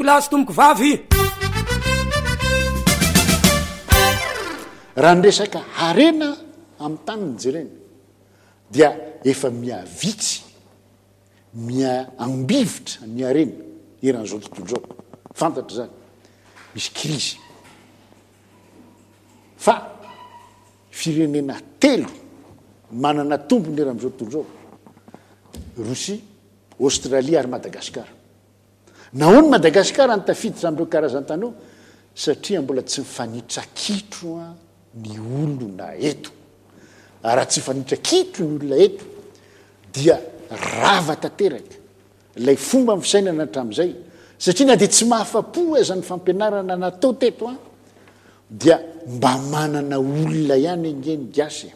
lahy sy tomboko vavy. Raha nyresaka harena amin'ny taniny jereny dia efa miavitsy miambivitra ny harena eran'izao tontolo zao. Fantatra zany misy krizy fa firenena telo manana tombony eran'izao tontolo zao: Rosia, Australia ary Madagasikara. Nahoany Madagasikara nitafiditra am'ireo karazan-tany eo? Satria mbola tsy mifanitrakitro ny olona eto. Raha tsy mifanitrakitro ny olona eto dia rava tanteraka ilay fomba fisainana hatramin'izay, satria na dia tsy mahafa-po aza ny fampianarana natao teto dia mba manana olona ihany engeny gasy,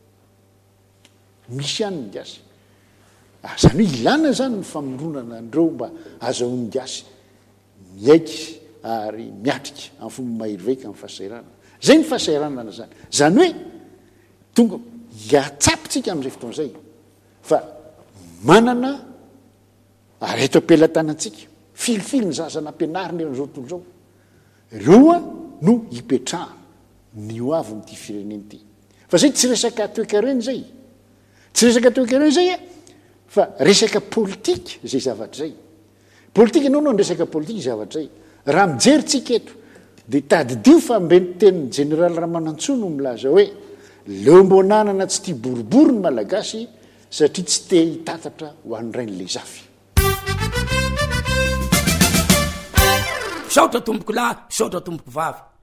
misy ihany ny gasy. Zany hoe ilana zany ny famoronana andreo mba azahoany gasy miaiky ary miatrika amin'ny fomba mahery amin'ny fahasahiranana. Zay ny fahasahiranana zany. Zany hoe tonga hiatsapitsika amin'izay fotoan'izay fa manana ary eto am-pelantanantsika filifily ny zaza nampianarina eran'izao tontolo zao. Ireo no hipetrahana ny ho avy n'ity fireneny ity. Fa zay tsy resaka toekareny zay. Tsy resaka toekareny zay fa resaka politika zay zavatra zay. Politika no resaka politika zavatra zay. Raha mijeritsika eto dia tadidio fa mbeny tenin'ny Général Ramanantsoa no milaza hoe leo mbonanana tsy tia boribory ny malagasy satria tsy te hitatatra ho an'irain'ilay zafy. Saotra tomboko lahy, saotra tomboko vavy.